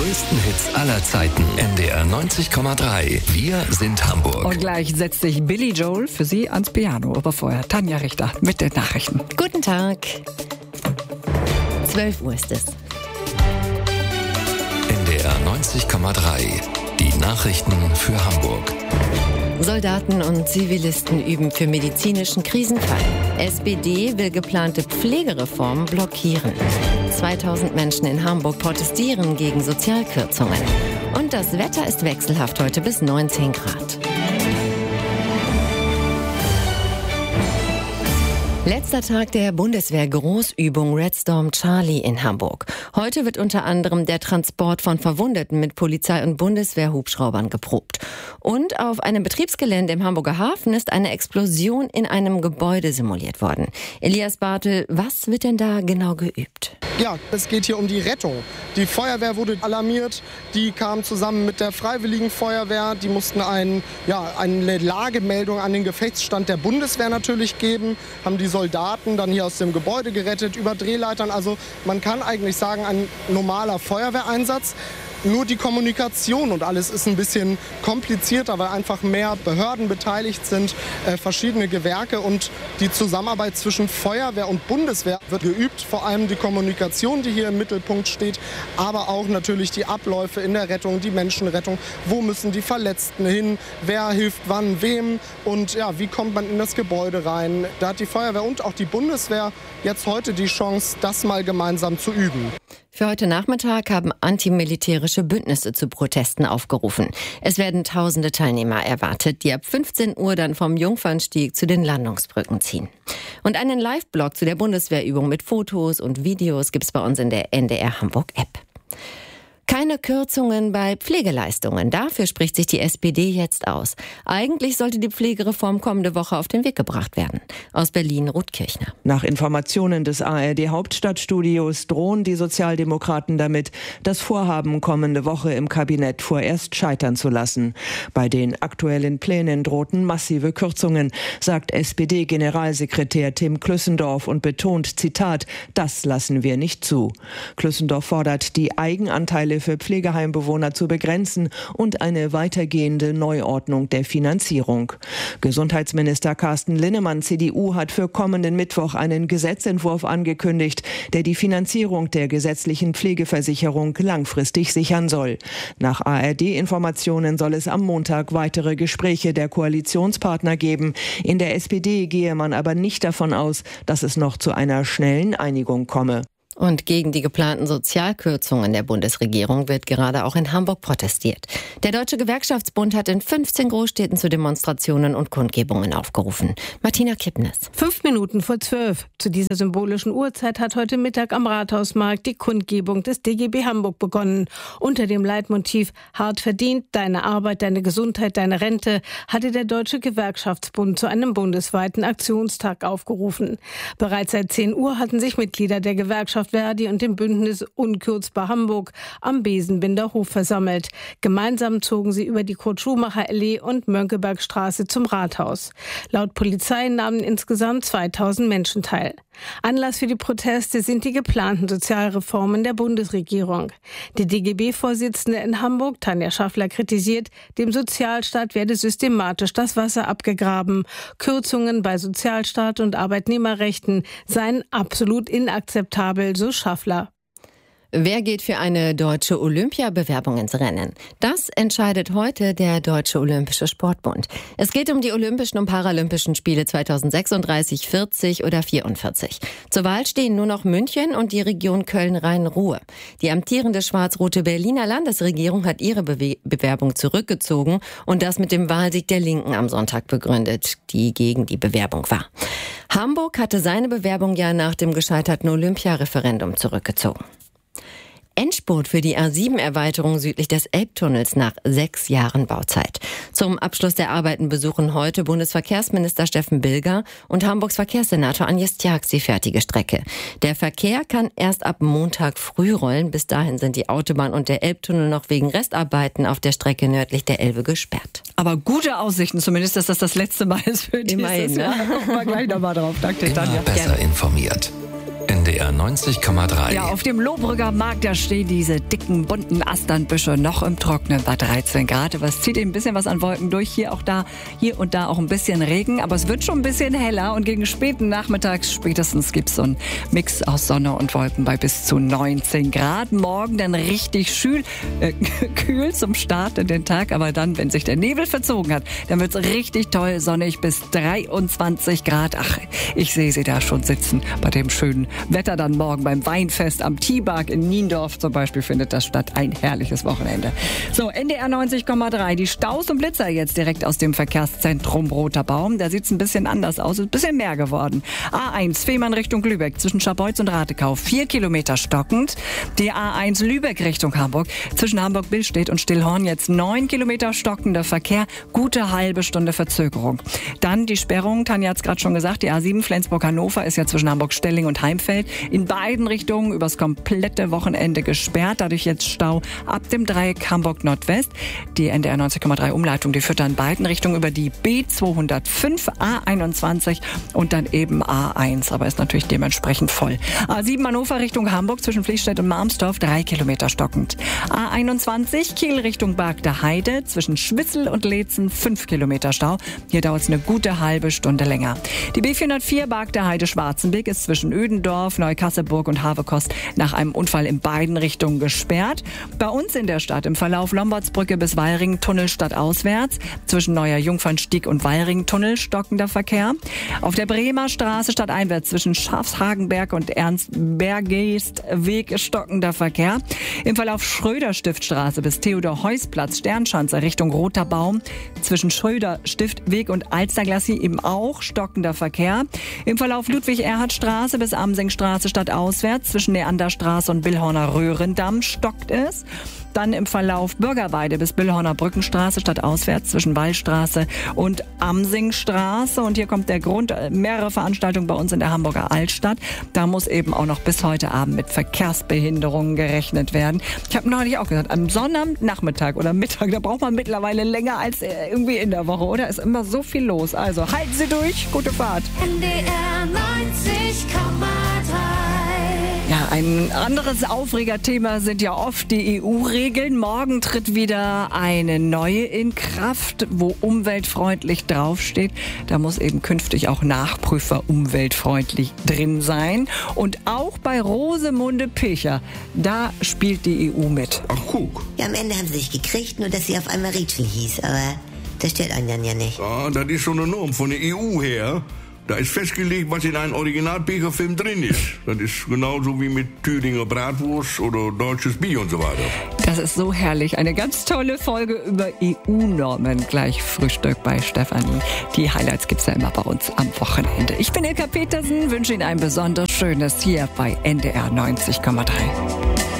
größten Hits aller Zeiten. NDR 90,3. Wir sind Hamburg. Und gleich setzt sich Billy Joel für Sie ans Piano. Aber vorher Tanja Richter mit den Nachrichten. Guten Tag. 12 Uhr ist es. NDR 90,3. Die Nachrichten für Hamburg. Soldaten und Zivilisten üben für medizinischen Krisenfall. SPD will geplante Pflegereform blockieren. 2000 Menschen in Hamburg protestieren gegen Sozialkürzungen. Und das Wetter ist wechselhaft heute bis 19 Grad. Letzter Tag der Bundeswehr-Großübung Red Storm Charlie in Hamburg. Heute wird unter anderem der Transport von Verwundeten mit Polizei- und Bundeswehr-Hubschraubern geprobt. Und auf einem Betriebsgelände im Hamburger Hafen ist eine Explosion in einem Gebäude simuliert worden. Elias Bartel, was wird denn da genau geübt? Ja, es geht hier um die Rettung. Die Feuerwehr wurde alarmiert, die kam zusammen mit der Freiwilligen Feuerwehr. Die mussten eine Lagemeldung an den Gefechtsstand der Bundeswehr natürlich geben, haben die Soldaten dann hier aus dem Gebäude gerettet, über Drehleitern. Also man kann eigentlich sagen, ein normaler Feuerwehreinsatz. Nur die Kommunikation und alles ist ein bisschen komplizierter, weil einfach mehr Behörden beteiligt sind, verschiedene Gewerke, und die Zusammenarbeit zwischen Feuerwehr und Bundeswehr wird geübt. Vor allem die Kommunikation, die hier im Mittelpunkt steht, aber auch natürlich die Abläufe in der Rettung, die Menschenrettung. Wo müssen die Verletzten hin? Wer hilft wann wem? Und ja, wie kommt man in das Gebäude rein? Da hat die Feuerwehr und auch die Bundeswehr jetzt heute die Chance, das mal gemeinsam zu üben. Für heute Nachmittag haben antimilitärische Bündnisse zu Protesten aufgerufen. Es werden tausende Teilnehmer erwartet, die ab 15 Uhr dann vom Jungfernstieg zu den Landungsbrücken ziehen. Und einen Live-Blog zu der Bundeswehrübung mit Fotos und Videos gibt's bei uns in der NDR Hamburg-App. Keine Kürzungen bei Pflegeleistungen. Dafür spricht sich die SPD jetzt aus. Eigentlich sollte die Pflegereform kommende Woche auf den Weg gebracht werden. Aus Berlin, Ruth Kirchner. Nach Informationen des ARD-Hauptstadtstudios drohen die Sozialdemokraten damit, das Vorhaben kommende Woche im Kabinett vorerst scheitern zu lassen. Bei den aktuellen Plänen drohten massive Kürzungen, sagt SPD-Generalsekretär Tim Klüssendorf und betont, Zitat, das lassen wir nicht zu. Klüssendorf fordert, die Eigenanteile für Pflegeheimbewohner zu begrenzen und eine weitergehende Neuordnung der Finanzierung. Gesundheitsminister Carsten Linnemann, CDU, hat für kommenden Mittwoch einen Gesetzentwurf angekündigt, der die Finanzierung der gesetzlichen Pflegeversicherung langfristig sichern soll. Nach ARD-Informationen soll es am Montag weitere Gespräche der Koalitionspartner geben. In der SPD gehe man aber nicht davon aus, dass es noch zu einer schnellen Einigung komme. Und gegen die geplanten Sozialkürzungen der Bundesregierung wird gerade auch in Hamburg protestiert. Der Deutsche Gewerkschaftsbund hat in 15 Großstädten zu Demonstrationen und Kundgebungen aufgerufen. Martina Kipnis. 11:05. Zu dieser symbolischen Uhrzeit hat heute Mittag am Rathausmarkt die Kundgebung des DGB Hamburg begonnen. Unter dem Leitmotiv Hart verdient, deine Arbeit, deine Gesundheit, deine Rente hatte der Deutsche Gewerkschaftsbund zu einem bundesweiten Aktionstag aufgerufen. Bereits seit 10 Uhr hatten sich Mitglieder der Gewerkschaft Verdi und dem Bündnis Unkürzbar Hamburg am Besenbinder Hof versammelt. Gemeinsam zogen sie über die Kurt-Schumacher-Allee und Mönckebergstraße zum Rathaus. Laut Polizei nahmen insgesamt 2000 Menschen teil. Anlass für die Proteste sind die geplanten Sozialreformen der Bundesregierung. Die DGB-Vorsitzende in Hamburg, Tanja Schaffler, kritisiert, dem Sozialstaat werde systematisch das Wasser abgegraben. Kürzungen bei Sozialstaat und Arbeitnehmerrechten seien absolut inakzeptabel, so Schaffler. Wer geht für eine deutsche Olympiabewerbung ins Rennen? Das entscheidet heute der Deutsche Olympische Sportbund. Es geht um die Olympischen und Paralympischen Spiele 2036, 40 oder 44. Zur Wahl stehen nur noch München und die Region Köln-Rhein-Ruhr. Die amtierende schwarz-rote Berliner Landesregierung hat ihre Bewerbung zurückgezogen und das mit dem Wahlsieg der Linken am Sonntag begründet, die gegen die Bewerbung war. Hamburg hatte seine Bewerbung ja nach dem gescheiterten Olympiareferendum zurückgezogen. Endspurt für die A7-Erweiterung südlich des Elbtunnels nach 6 Jahren Bauzeit. Zum Abschluss der Arbeiten besuchen heute Bundesverkehrsminister Steffen Bilger und Hamburgs Verkehrssenator Agnes Tjax die fertige Strecke. Der Verkehr kann erst ab Montag früh rollen. Bis dahin sind die Autobahn und der Elbtunnel noch wegen Restarbeiten auf der Strecke nördlich der Elbe gesperrt. Aber gute Aussichten, zumindest, dass das letzte Mal ist für Immerhin, dieses Jahr. Gucken wir gleich nochmal drauf. Danke, Immer Tanja. besser informiert. NDR 90,3. Ja, auf dem Lohbrücker Markt, da stehen diese dicken, bunten Asternbüsche noch im Trocknen bei 13 Grad. Es zieht eben ein bisschen was an Wolken durch. Hier und da auch ein bisschen Regen. Aber es wird schon ein bisschen heller. Und gegen späten Nachmittags spätestens gibt es so einen Mix aus Sonne und Wolken bei bis zu 19 Grad. Morgen dann richtig kühl zum Start in den Tag. Aber dann, wenn sich der Nebel verzogen hat, dann wird es richtig toll sonnig bis 23 Grad. Ach, ich sehe sie da schon sitzen bei dem schönen Wetter dann morgen beim Weinfest am Tieberg in Niendorf zum Beispiel findet das statt. Ein herrliches Wochenende. So, NDR 90,3. Die Staus und Blitzer jetzt direkt aus dem Verkehrszentrum Roter Baum. Da sieht es ein bisschen anders aus. Ist ein bisschen mehr geworden. A1 Fehmarn Richtung Lübeck zwischen Scharbeutz und Ratekau. 4 Kilometer stockend. Die A1 Lübeck Richtung Hamburg zwischen Hamburg-Billstedt und Stillhorn jetzt 9 Kilometer stockender Verkehr. Gute halbe Stunde Verzögerung. Dann die Sperrung. Tanja hat es gerade schon gesagt. Die A7 Flensburg-Hannover ist ja zwischen Hamburg-Stelling und Heimfeld in beiden Richtungen übers komplette Wochenende gesperrt. Dadurch jetzt Stau ab dem Dreieck Hamburg-Nordwest. Die NDR 90,3 Umleitung, die führt dann in beiden Richtungen über die B205, A21 und dann eben A1. Aber ist natürlich dementsprechend voll. A7 Hannover Richtung Hamburg zwischen Fließstedt und Marmsdorf 3 Kilometer stockend. A21 Kiel Richtung Bargter Heide zwischen Schwissel und Leetzen 5 Kilometer Stau. Hier dauert es eine gute halbe Stunde länger. Die B404 Bargter Heide Schwarzenbeek ist zwischen Ödendorf, Neukasselburg und Havekost nach einem Unfall in beiden Richtungen gesperrt. Bei uns in der Stadt im Verlauf Lombardsbrücke bis Wallringentunnel stadtauswärts zwischen Neuer Jungfernstieg und Wallringentunnel stockender Verkehr. Auf der Bremer Straße stadteinwärts zwischen Schafshagenberg und Ernst-Bergest-Weg stockender Verkehr. Im Verlauf Schröder-Stiftstraße bis Theodor-Heuss-Platz Sternschanze Richtung Roter Baum zwischen Schröder-Stiftweg und Alsterglassie eben auch stockender Verkehr. Im Verlauf Ludwig-Erhard-Straße bis Amsingstraße stadtauswärts zwischen Neanderstraße und Billhorner Röhrendamm stockt es. Dann im Verlauf Bürgerweide bis Billhorner Brückenstraße stadtauswärts zwischen Wallstraße und Amsingstraße. Und hier kommt der Grund, mehrere Veranstaltungen bei uns in der Hamburger Altstadt. Da muss eben auch noch bis heute Abend mit Verkehrsbehinderungen gerechnet werden. Ich habe neulich auch gesagt, am Sonnabendnachmittag oder Mittag, da braucht man mittlerweile länger als irgendwie in der Woche, oder? Ist immer so viel los. Also halten Sie durch, gute Fahrt. NDR 90,3. Ja, ein anderes Aufregerthema sind ja oft die EU-Regeln. Morgen tritt wieder eine neue in Kraft, wo umweltfreundlich draufsteht. Da muss eben künftig auch Nachprüfer umweltfreundlich drin sein. Und auch bei Rosemunde Pilcher, da spielt die EU mit. Ach, guck. Ja, am Ende haben sie sich gekriegt, nur dass sie auf einmal Rietschel hieß. Aber das stört einen dann ja nicht. Ah, das ist schon eine Norm von der EU her. Da ist festgelegt, was in einem Original-Pilcher-Film drin ist. Das ist genauso wie mit Thüringer Bratwurst oder deutsches Bier und so weiter. Das ist so herrlich. Eine ganz tolle Folge über EU-Normen. Gleich Frühstück bei Stefanie. Die Highlights gibt's ja immer bei uns am Wochenende. Ich bin Ilka Petersen, wünsche Ihnen ein besonders schönes hier bei NDR 90,3.